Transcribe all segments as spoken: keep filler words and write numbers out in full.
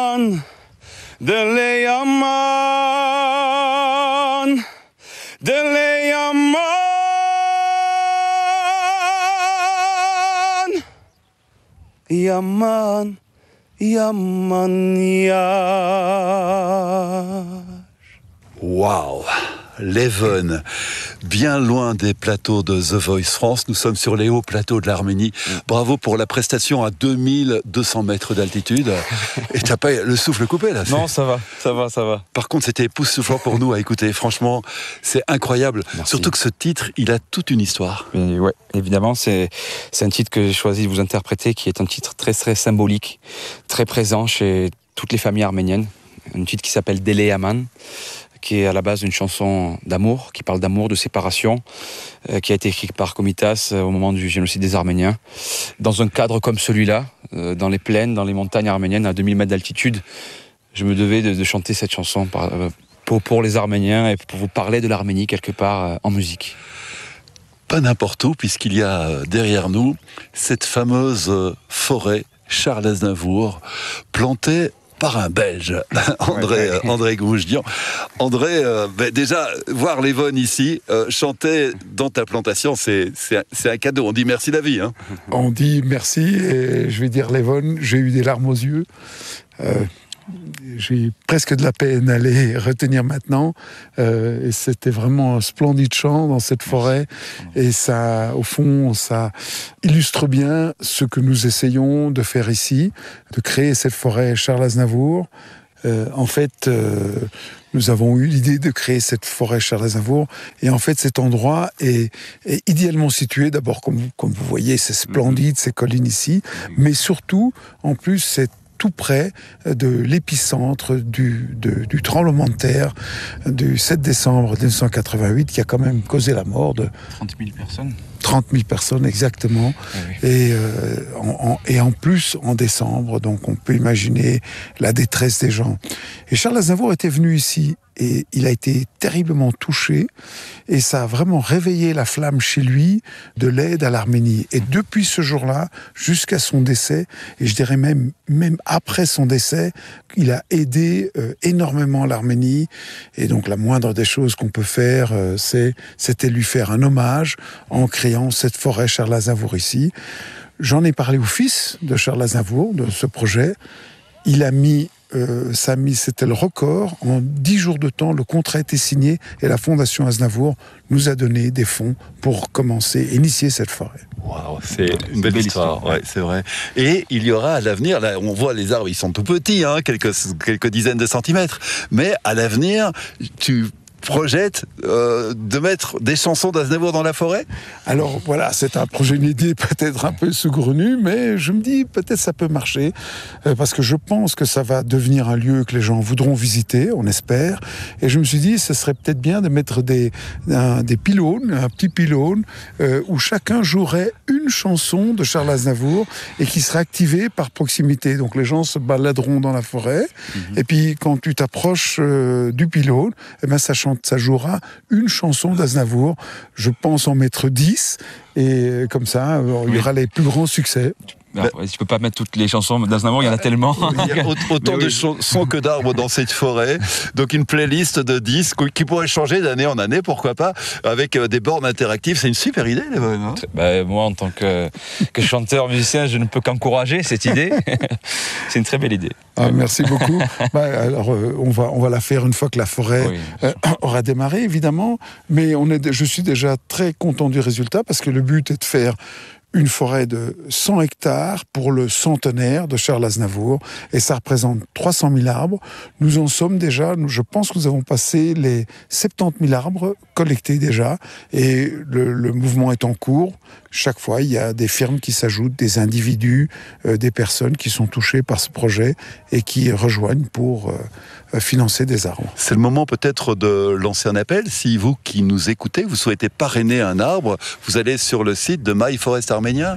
de Leyaman, de Leyaman, Yaman, Yaman, Yar. Waouh, Leven, bien loin des plateaux de The Voice France, nous sommes sur les hauts plateaux de l'Arménie. Bravo pour la prestation à deux mille deux cents mètres d'altitude. Et t'as pas le souffle coupé là? Non, ça va, ça va, ça va. Par contre, c'était époustouflant pour nous à écouter. Franchement, c'est incroyable. Merci. Surtout que ce titre, il a toute une histoire. Et ouais, évidemment, c'est, c'est un titre que j'ai choisi de vous interpréter, qui est un titre très, très symbolique, très présent chez toutes les familles arméniennes. Un titre qui s'appelle De Leyaman, qui est à la base une chanson d'amour, qui parle d'amour, de séparation, euh, qui a été écrite par Komitas euh, au moment du génocide des Arméniens. Dans un cadre comme celui-là, euh, dans les plaines, dans les montagnes arméniennes, à deux mille mètres d'altitude, je me devais de, de chanter cette chanson par, euh, pour, pour les Arméniens et pour vous parler de l'Arménie quelque part euh, en musique. Pas n'importe où, puisqu'il y a euh, derrière nous cette fameuse euh, forêt Charles Aznavour, plantée par un Belge, André, euh, André Gouchdian. André, euh, ben déjà, voir Leven ici, euh, chanter dans ta plantation, c'est, c'est, un, c'est un cadeau. On dit merci la vie. Hein. On dit merci, et je vais dire Leven, j'ai eu des larmes aux yeux. Euh, j'ai presque de la peine à les retenir maintenant. Euh, et c'était vraiment un splendide chant dans cette forêt. Et ça, au fond, ça illustre bien ce que nous essayons de faire ici, de créer cette forêt Charles Aznavour. Euh, en fait, euh, nous avons eu l'idée de créer cette forêt Charles Aznavour. Et en fait, cet endroit est, est idéalement situé. D'abord, comme, comme vous voyez, c'est splendide, ces collines ici. Mais surtout, en plus, c'est tout près de l'épicentre du, de, du tremblement de terre du sept décembre mille neuf cent quatre-vingt-huit qui a quand même causé la mort de trente mille personnes. trente mille personnes exactement. Ah oui. Et, euh, en, en, et en plus en décembre, donc on peut imaginer la détresse des gens. Et Charles Aznavour était venu ici et il a été terriblement touché et ça a vraiment réveillé la flamme chez lui de l'aide à l'Arménie. Et depuis ce jour-là jusqu'à son décès, et je dirais même, même après son décès, il a aidé euh, énormément l'Arménie. Et donc la moindre des choses qu'on peut faire, euh, c'est, c'était lui faire un hommage en créant cette forêt Charles Aznavour ici. J'en ai parlé au fils de Charles Aznavour, de ce projet. Il a mis Euh, ça a mis, c'était le record. En dix jours de temps, le contrat a été signé et la Fondation Aznavour nous a donné des fonds pour commencer, initier cette forêt. Waouh, c'est une belle, belle histoire, histoire. Ouais, c'est vrai. Et il y aura à l'avenir, là, on voit les arbres, ils sont tout petits, hein, quelques, quelques dizaines de centimètres. Mais à l'avenir, tu projette euh, de mettre des chansons d'Aznavour dans la forêt? Alors voilà, c'est un projet, une idée peut-être un peu saugrenue, mais je me dis peut-être ça peut marcher, euh, parce que je pense que ça va devenir un lieu que les gens voudront visiter, on espère, et je me suis dit ce serait peut-être bien de mettre des, un, des pylônes, un petit pylône, euh, où chacun jouerait une chanson de Charles Aznavour, et qui serait activée par proximité, donc les gens se baladeront dans la forêt, mm-hmm. et puis quand tu t'approches euh, du pylône, eh ben, ça chante ça jouera une chanson d'Aznavour. Je pense en mettre dix, et comme ça, il y aura oui. les plus grands succès. Ben, ouais, je peux pas mettre toutes les chansons d'Aznavour, il y en a tellement. Il y a autant oui. de chansons que d'arbres dans cette forêt. Donc une playlist de dix qui pourrait changer d'année en année, pourquoi pas, avec des bornes interactives. C'est une super idée, les hein ben, moi, en tant que, que chanteur, musicien, je ne peux qu'encourager cette idée. C'est une très belle idée. Ah, merci beaucoup. bah, alors, euh, on, va, on va la faire une fois que la forêt oui, euh, aura démarré, évidemment. Mais on est, je suis déjà très content du résultat, parce que le but est de faire une forêt de cent hectares pour le centenaire de Charles Aznavour, et ça représente trois cent mille arbres. Nous en sommes déjà, je pense que nous avons passé les soixante-dix mille arbres collectés déjà, et le, le mouvement est en cours. Chaque fois, il y a des firmes qui s'ajoutent, des individus, euh, des personnes qui sont touchées par ce projet et qui rejoignent pour euh, financer des arbres. C'est le moment peut-être de lancer un appel. Si vous qui nous écoutez, vous souhaitez parrainer un arbre, vous allez sur le site de My Forest Arménia.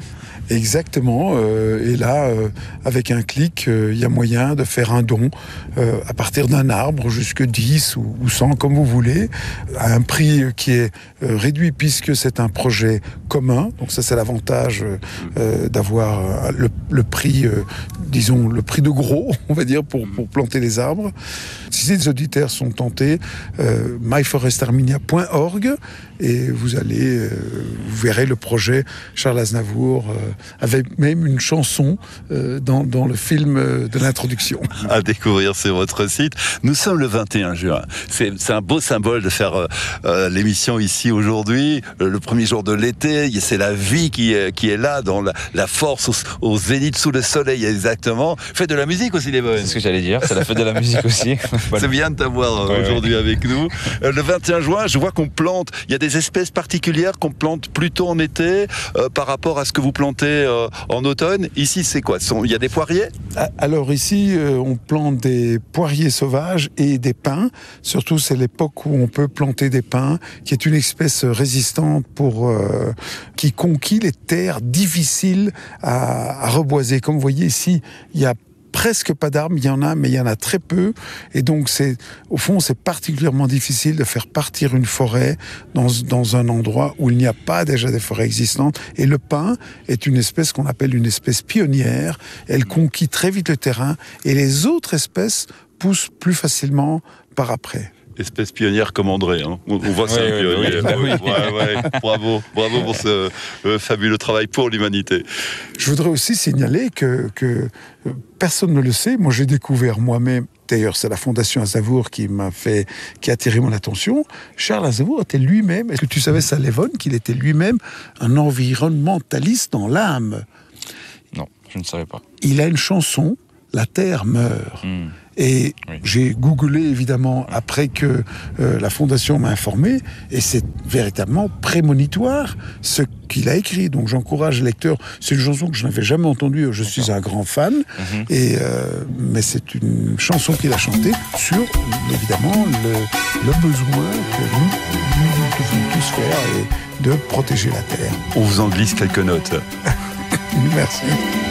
Exactement. Euh, et là, euh, avec un clic, il euh, y a moyen de faire un don euh, à partir d'un arbre, jusque dix ou, ou cent, comme vous voulez, à un prix qui est euh, réduit puisque c'est un projet commun. Donc ça, c'est l'avantage euh, d'avoir euh, le, le prix, euh, disons, le prix de gros, on va dire, pour, pour planter les arbres. Si les auditeurs sont tentés, euh, my forest armenia point org et vous allez, euh, vous verrez le projet Charles Aznavour euh, avec même une chanson euh, dans, dans le film euh, de l'introduction. À découvrir sur votre site. Nous sommes le vingt et un juin. C'est, c'est un beau symbole de faire euh, euh, l'émission ici aujourd'hui, euh, le premier jour de l'été. C'est la vie qui est, qui est là, dans la, la force au, au zénith sous le soleil, exactement. Faites de la musique aussi, les bonnes. C'est ce que j'allais dire, c'est la fête de la musique aussi. C'est bien de t'avoir ouais, aujourd'hui ouais. avec nous. Euh, le vingt et un juin, je vois qu'on plante, il y a des espèces particulières qu'on plante plutôt en été euh, par rapport à ce que vous plantez euh, en automne. Ici, c'est quoi? Il y a des poiriers? Alors ici, euh, on plante des poiriers sauvages et des pins. Surtout, c'est l'époque où on peut planter des pins, qui est une espèce résistante pour euh, qui conquit les terres difficiles à, à reboiser. Comme vous voyez ici, il y a presque pas d'arbres, il y en a, mais il y en a très peu. Et donc, c'est, au fond, c'est particulièrement difficile de faire partir une forêt dans, dans un endroit où il n'y a pas déjà des forêts existantes. Et le pin est une espèce qu'on appelle une espèce pionnière. Elle conquit très vite le terrain et les autres espèces poussent plus facilement par après. Espèce pionnière comme André, hein. on, on voit que c'est oui, un pionnier. oui, oui, oui. Ouais, ouais. Bravo, bravo pour ce euh, fabuleux travail pour l'humanité. Je voudrais aussi signaler que, que euh, personne ne le sait. Moi, j'ai découvert moi-même. D'ailleurs, c'est la Fondation Aznavour qui m'a fait, qui a attiré mon attention. Charles Aznavour était lui-même. Est-ce que tu savais, Salévon, qu'il était lui-même un environnementaliste dans l'âme? Non, je ne savais pas. Il a une chanson, La Terre meurt. Mmh. Et oui. j'ai googlé évidemment après que euh, la Fondation m'a informé, et c'est véritablement prémonitoire ce qu'il a écrit. Donc j'encourage les lecteurs. C'est une chanson que je n'avais jamais entendue. Je suis un grand fan, mm-hmm. et euh, mais c'est une chanson qu'il a chantée sur évidemment le, le besoin que nous, nous devons tous faire et de protéger la terre. On vous en glisse quelques notes. Merci.